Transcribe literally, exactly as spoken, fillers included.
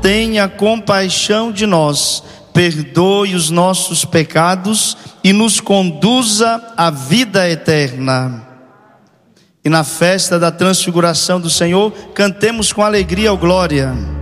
tenha compaixão de nós, perdoe os nossos pecados e nos conduza à vida eterna. E na festa da transfiguração do Senhor, cantemos com alegria o glória.